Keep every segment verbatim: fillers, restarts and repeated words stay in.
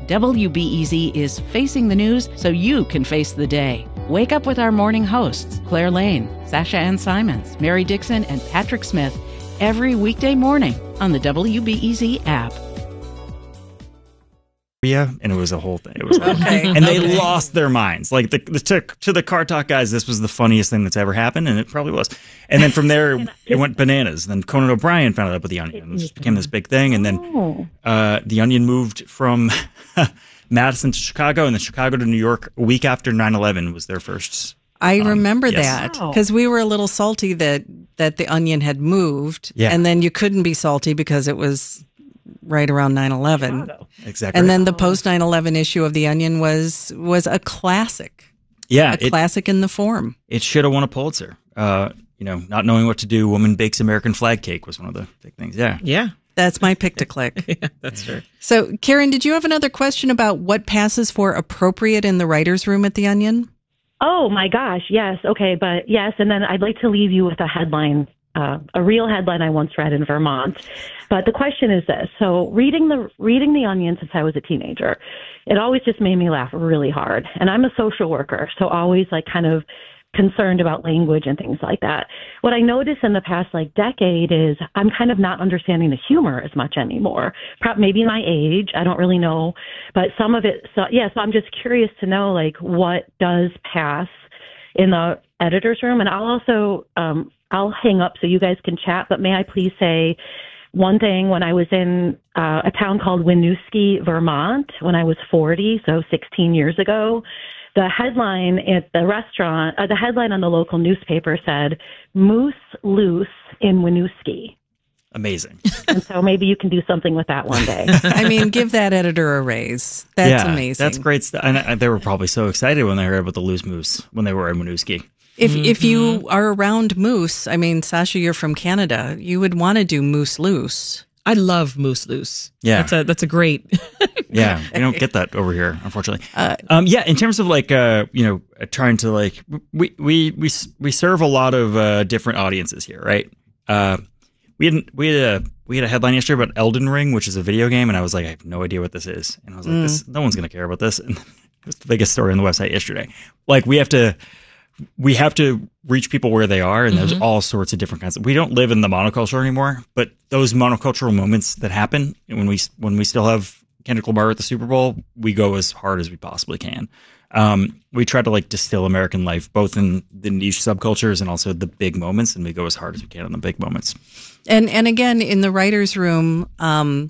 W B E Z is facing the news so you can face the day. Wake up with our morning hosts, Claire Lane, Sasha Ann Simons, Mary Dixon, and Patrick Smith, every weekday morning on the W B E Z app. Yeah, and it was a whole thing. It was okay. And they okay. lost their minds. Like the, the to, to the Car Talk guys, this was the funniest thing that's ever happened, and it probably was. And then from there, it went bananas. Then Conan O'Brien found out about The Onion. It just became this big thing. And then uh, The Onion moved from Madison to Chicago, and then Chicago to New York a week after nine eleven was their first. I um, remember yes. that because we were a little salty that, that The Onion had moved, Yeah. and then you couldn't be salty because it was right around nine eleven. Exactly. And then the post nine eleven issue of The Onion was was a classic. Yeah, a it, classic in the form. It should have won a Pulitzer. Uh, you know, not knowing what to do, woman bakes American flag cake was one of the big things. Yeah. Yeah. That's my pick to click. Yeah, that's true. So, Karen, did you have another question about what passes for appropriate in the writer's room at The Onion? Oh, my gosh. Yes. Okay. But yes. And then I'd like to leave you with a headline, uh, a real headline I once read in Vermont. But the question is this. So reading the reading The Onion since I was a teenager, it always just made me laugh really hard. And I'm a social worker, so always like kind of concerned about language and things like that. What I noticed in the past like decade is I'm kind of not understanding the humor as much anymore. Perhaps maybe my age, I don't really know, but some of it. So yeah, so I'm just curious to know like what does pass in the editor's room, and I'll also um, I'll hang up so you guys can chat. But may I please say one thing? When I was in uh, a town called Winooski, Vermont, when I was forty, so sixteen years ago. The headline at the restaurant, uh, the headline on the local newspaper said, "Moose loose in Winooski." Amazing. And so maybe you can do something with that one day. I mean, give that editor a raise. That's yeah, amazing. That's great stuff. And uh, they were probably so excited when they heard about the loose moose when they were in Winooski. If Mm-hmm. if you are around moose, I mean, Sasha, you're from Canada, you would want to do moose loose. I love moose loose. Yeah. That's a that's a great. Yeah, we don't get that over here, unfortunately. Uh, um, yeah, in terms of like, uh, you know, uh, trying to like, we we we we serve a lot of uh, different audiences here, right? Uh, we had we had a we had a headline yesterday about Elden Ring, which is a video game, and I was like, I have no idea what this is, and I was like, Mm. this no one's gonna care about this, and it was the biggest story on the website yesterday. Like, we have to. We have to reach people where they are, and there's Mhm. all sorts of different kinds. Of, we don't live in the monoculture anymore, but those monocultural moments that happen when we when we still have Kendrick Lamar at the Super Bowl, we go as hard as we possibly can. Um, we try to like distill American life, both in the niche subcultures and also the big moments, and we go as hard as we can on the big moments. And and again, in the writer's room, um,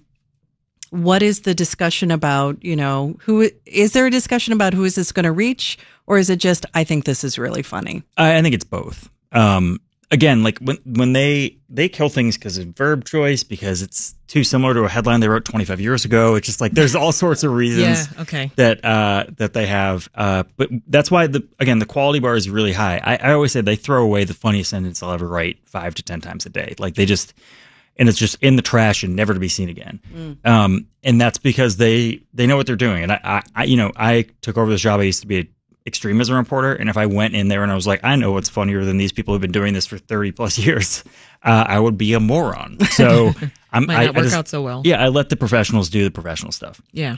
what is the discussion about? You know, who is there a discussion about who is this going to reach, or is it just I think this is really funny? I, I think it's both. Um, again, like when when they they kill things because of verb choice, because it's too similar to a headline they wrote twenty-five years ago. It's just like there's all sorts of reasons. Yeah. Okay. That uh, that they have, uh, but that's why the again the quality bar is really high. I, I always say they throw away the funniest sentence I'll ever write five to ten times a day. Like they just. And it's just in the trash and never to be seen again. Mm. Um, and that's because they they know what they're doing. And I, I, I, you know, I took over this job. I used to be an extremism reporter, and if I went in there and I was like, I know what's funnier than these people who've been doing this for thirty plus years, uh, I would be a moron. So I'm Might I, not I work just, out so well. Yeah, I let the professionals do the professional stuff. Yeah.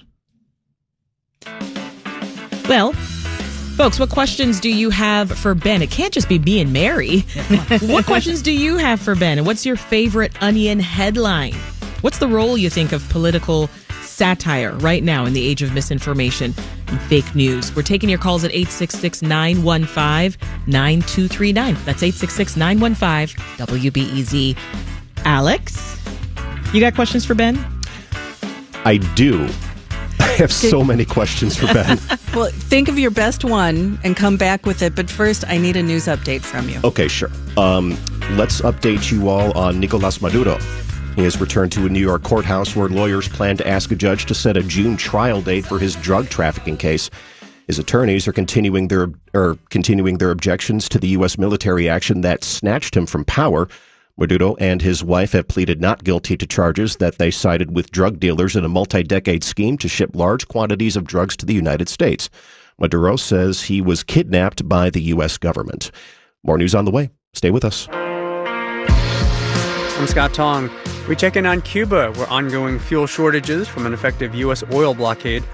Well, folks, what questions do you have for Ben? It can't just be me and Mary. What questions do you have for Ben? And what's your favorite Onion headline? What's the role you think of political satire right now in the age of misinformation and fake news? We're taking your calls at eight six six, nine one five, nine two three nine. That's eight six six, nine one five, W B E Z. Alex, you got questions for Ben? I do. I have so many questions for Ben. Well, think of your best one and come back with it. But first, I need a news update from you. Okay, sure. Um, let's update you all on Nicolas Maduro. He has returned to a New York courthouse where lawyers plan to ask a judge to set a June trial date for his drug trafficking case. His attorneys are continuing their are continuing their objections to the U S military action that snatched him from power. Maduro and his wife have pleaded not guilty to charges that they sided with drug dealers in a multi-decade scheme to ship large quantities of drugs to the United States. Maduro says he was kidnapped by the U S government. More news on the way. Stay with us. I'm Scott Tong. We check in on Cuba, where ongoing fuel shortages from an effective U S oil blockade